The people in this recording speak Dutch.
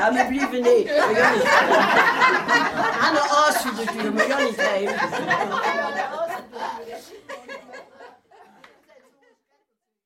Ja, maar liever niet. We gaan niet aan de as natuurlijk, maar we gaan niet heen.